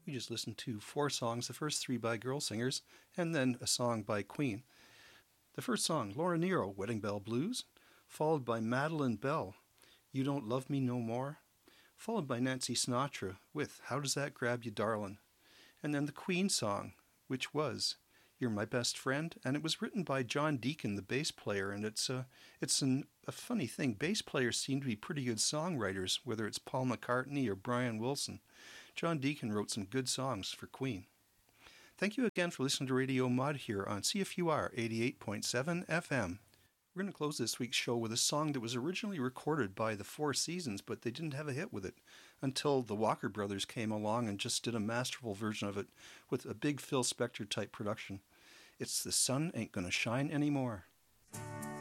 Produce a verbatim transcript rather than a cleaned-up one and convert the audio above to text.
We just listened to four songs, the first three by girl singers, and then a song by Queen. The first song, Laura Nyro, Wedding Bell Blues, followed by Madeline Bell, You Don't Love Me No More, followed by Nancy Sinatra with How Does That Grab You Darlin', and then the Queen song, which was You're My Best Friend, and it was written by John Deacon, the bass player, and it's a, it's an, a funny thing. Bass players seem to be pretty good songwriters, whether it's Paul McCartney or Brian Wilson. John Deacon wrote some good songs for Queen. Thank you again for listening to Radio Mud here on C F U R eighty-eight point seven F M. We're going to close this week's show with a song that was originally recorded by the Four Seasons, but they didn't have a hit with it until the Walker Brothers came along and just did a masterful version of it with a big Phil Spector type production. It's The Sun Ain't Gonna Shine Anymore.